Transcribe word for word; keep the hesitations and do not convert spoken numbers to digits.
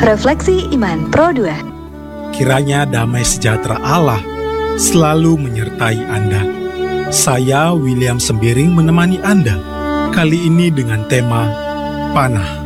Refleksi Iman Pro dua. Kiranya damai sejahtera Allah selalu menyertai Anda. Saya William Sembiring menemani Anda, kali ini dengan tema Panah.